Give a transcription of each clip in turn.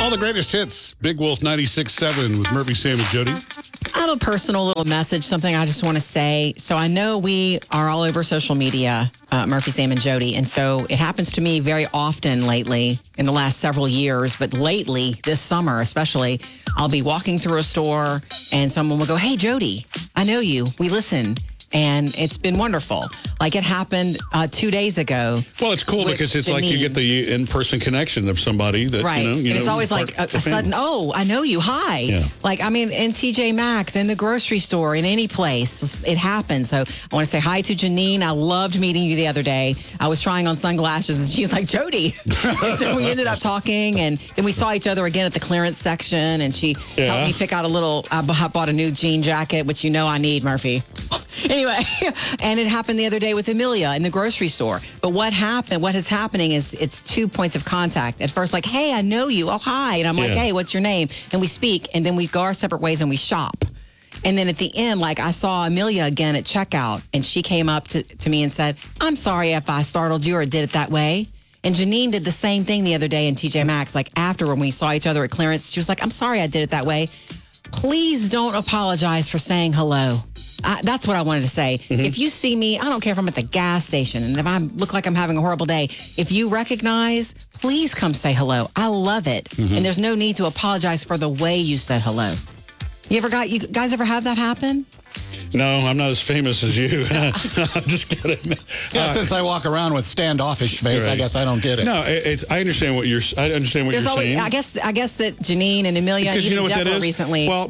All the greatest hits. Big Wolf 96.7 with Murphy, Sam, and Jody. I have a personal little message, something I just want to say. So I know we are all over social media, Murphy, Sam, and Jody. And so it happens to me very often lately in the last several years. But lately, this summer especially, I'll be walking through a store and someone will go, "Hey, Jody, I know you. We listen." And it's been wonderful. Like it happened 2 days ago. Well, it's cool because it's like you get the in-person connection of somebody that, right. you know. It's always like a sudden, "Oh, I know you. Hi." Yeah. Like, I mean, in TJ Maxx, in the grocery store, in any place, it happens. So I want to say hi to Janine. I loved meeting you the other day. I was trying on sunglasses and she's like, "Jody." And so we ended up talking and then we saw each other again at the clearance section and she helped me pick out I bought a new jean jacket, which you know I need, Murphy. Anyway, and it happened the other day with Amelia in the grocery store. But what is happening is it's 2 points of contact. At first, like, "Hey, I know you. Oh, hi." And I'm like, "Hey, what's your name?" And we speak, and then we go our separate ways and we shop. And then at the end, like, I saw Amelia again at checkout, and she came up to me and said, "I'm sorry if I startled you or did it that way." And Janine did the same thing the other day in TJ Maxx. Like, after when we saw each other at clearance, she was like, "I'm sorry I did it that way. Please don't apologize for saying hello." That's what I wanted to say. Mm-hmm. If you see me, I don't care if I'm at the gas station and if I look like I'm having a horrible day, if you recognize, please come say hello. I love it. Mm-hmm. And there's no need to apologize for the way you said hello. You guys ever have that happen? No, I'm not as famous as you. I'm just kidding. Since I walk around with standoffish face, right. I guess I don't get it. No, I understand what you're saying. I guess that Janine and Amelia and even Deborah recently. Well,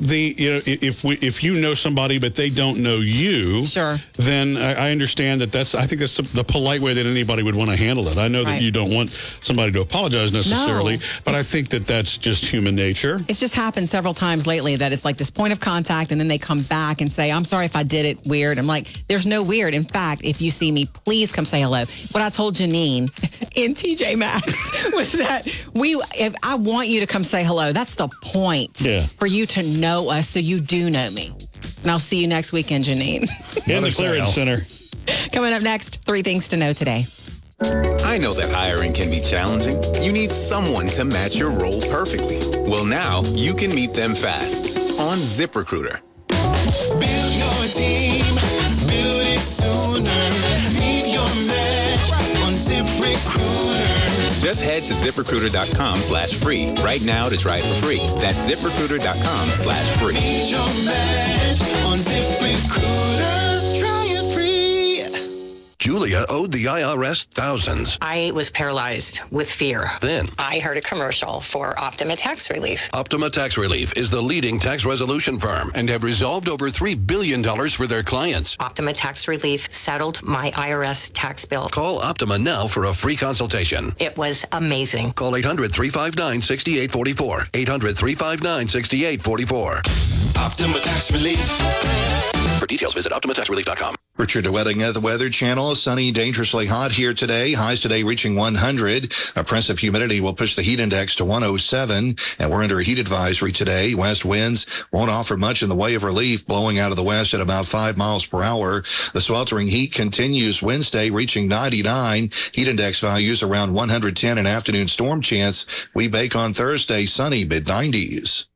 if you know somebody but they don't know you, sure. Then I understand that I think that's the polite way that anybody would want to handle it. I know that you don't want somebody to apologize necessarily, but I think that's just human nature. It's just happened several times lately that it's like this point of contact and then they come back and say, "I'm sorry if I did it weird." I'm like, there's no weird. In fact, if you see me, please come say hello. What I told Janine in TJ Maxx was that if I want you to come say hello, that's the point for you to know us so you do know me. And I'll see you next weekend, Janine. In the Clearance Center. Coming up next, 3 things to know today. I know that hiring can be challenging. You need someone to match your role perfectly. Well, now you can meet them fast on ZipRecruiter. Build your team, build it sooner. Meet your match on ZipRecruiter. Just head to ZipRecruiter.com/free right now to try it for free. That's ZipRecruiter.com/free. Meet your match on ZipRecruiter. Try it free. Julia owed the IRS thousands. I was paralyzed with fear. Then I heard a commercial for Optima Tax Relief. Optima Tax Relief is the leading tax resolution firm and have resolved over $3 billion for their clients. Optima Tax Relief settled my IRS tax bill. Call Optima now for a free consultation. It was amazing. Call 800-359-6844. 800-359-6844. Optima Tax Relief. For details, visit OptimaTaxRelief.com. Richard DeWetting at the Weather Channel. Sunny, dangerously hot here today. Highs today reaching 100. Oppressive humidity will push the heat index to 107. And we're under a heat advisory today. West winds won't offer much in the way of relief, blowing out of the west at about 5 miles per hour. The sweltering heat continues Wednesday, reaching 99. Heat index values around 110. An afternoon storm chance. We bake on Thursday, sunny, mid-90s.